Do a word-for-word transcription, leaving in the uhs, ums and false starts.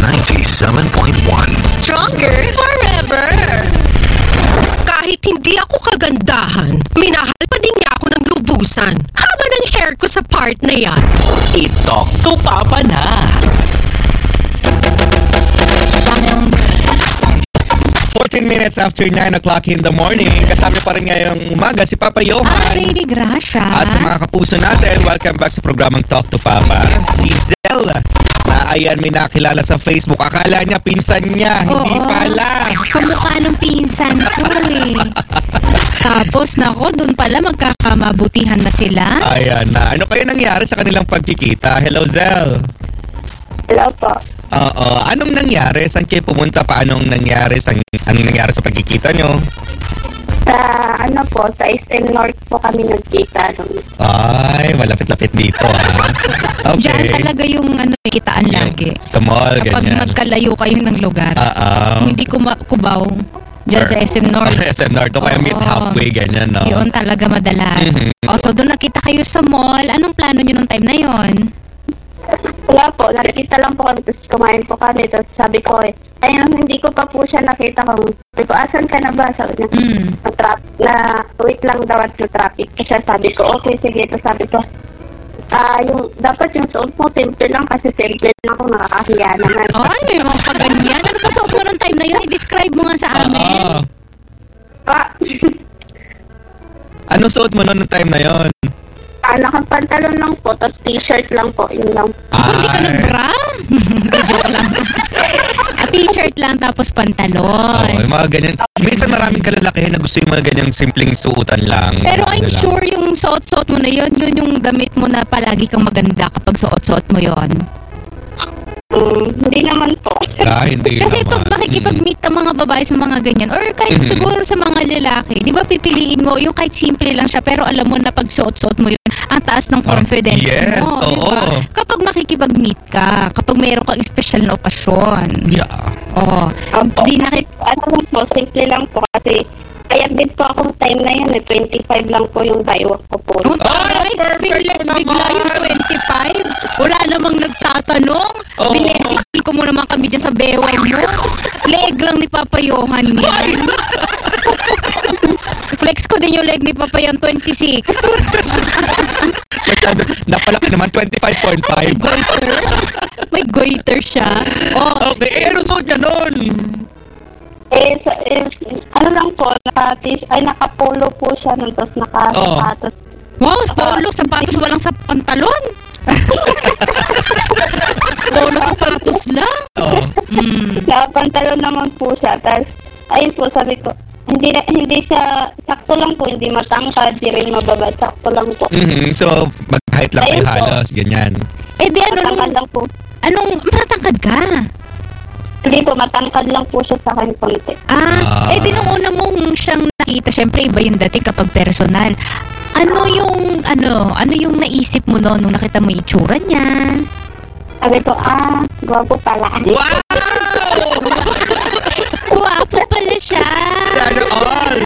ninety-seven point one. Stronger forever! Kahit hindi ako kagandahan, minahal pa din niya ako ng lubusan. Haba ng hair ko sa part na yan. I-talk to Papa na. fourteen minutes after nine o'clock in the morning. Kasama pa rin ngayong umaga si Papa Johan. Ah, Lady Gracia. At sa mga kapuso natin, welcome back sa programang Talk to Papa. Si Zell, na ayan, may nakilala sa Facebook. Akala niya pinsan niya, Oo, hindi pala. Kamukha ng pinsan ko eh. Tapos, nako, doon pala magkakamabutihan na sila. Ayan na. Ano kaya nangyari sa kanilang pagkikita? Hello, Zell. Hello po. Oo. Anong nangyari? Saan kayo pumunta? Paanong nangyari? Saan, anong nangyari sa pagkikita nyo? Sa ano po, sa Eastern North po kami nagkita. Nung... Ay, malapit-lapit dito ha. Okay. Diyan talaga yung ano, kitaan Yung, lagi. sa mall, Kapag ganyan. magkalayo kayo ng lugar. Oo. Kung hindi kuma- kubaw, diyan sa S M North. S M North. O kaya meet Oo. halfway, ganyan, no? Yun talaga madalas. Mhm. O, so doon nakita kayo sa mall. Anong plano nyo nung time na yon? Wala po, nakikita lang po kami, tapos kumain po kami, tapos sabi ko eh, ayun, hindi ko pa po siya nakita kung, sabi ko, asan ka na ba? Sabi niya, Mm. na, tra- na wait lang daw at yung traffic. Kasi sabi ko, okay, sige, tapos sabi ko, ah, yung, dapat yung suot mo, simple lang, kasi simple lang ako, nakakahiya naman. Ay, may mga paganyan. Ano pa suot mo nung time na yun? I-describe mo nga sa amin. Oo. Pa, Ano suot mo noon ng time na yon? ah, nakapantalon lang po, tapos t-shirt lang po, yun lang. Hindi ka nag-bra? Joke lang. A t-shirt lang tapos pantalon. Oo, yung mga ganyan. Minsan maraming kalalakihan na gusto yung mga ganyang simpleng suotan lang. Pero I'm Ano lang. sure yung suot-suot mo na yun, yun yung gamit mo na palagi kang maganda kapag suot-suot mo yun. Mm, hindi naman po. Ah, hindi Kasi naman. pag makikipag-meet ka mga babae sa mga ganyan, or kahit Mhm. siguro sa mga lalaki, di ba pipiliin mo, yung kahit simple lang siya, pero alam mo na pag suot-suot mo yun, ang taas ng confidence yes, mo. Di ba? oo. Kapag makikipag-meet ka, kapag mayroon kang special na okasyon. Yeah. Oh, Opo. di nakit... Ano lang po, simple lang po, kasi kaya din po akong time na yun, eh, twenty-five lang po yung divorce ko po. Oh, Ah, taray, perfect bigla, naman. bigla yung twenty-five. Wala namang nagtatanong. Oo. Binesi ko mo naman kami dyan sa beway mo. Leg lang ni Papa Johan yan. Flex ko din yung leg ni Papa Johan, twenty-six. Masyado, napalaki naman, twenty-five point five. Goiter. May goiter siya. Oh, Okay, eh, ano suot niya nun? Eh, sa, eh, ano lang po, naka, ay, nakapolo po siya, nun, tapos nakasapatos. wow, polo, sapatos, walang sa pantalon. Polo, sapatos lang. Oo. Hmm. Nakapantalon naman po siya, tapos, ayun po, sabi ko, hindi hindi siya, sakto lang po, hindi matangkad, di rin mababa, sakto lang po. Mhm, so, mag-height lang kayo Ayun po. halos, ganyan. Eh, di ano, Matangkad nung, lang po. anong, matangkad ka? Hindi po, matangkad lang po siya sa akin konti. Ah, Ah. eh di nung una mong siyang nakita, syempre iba yung dating kapag personal. Ano yung, ano, ano yung naisip mo noon nung nakita mo yung itsura niya? Sabi ko, ah, gwapo pala. Wow! Guwapo pala siya. Sana all!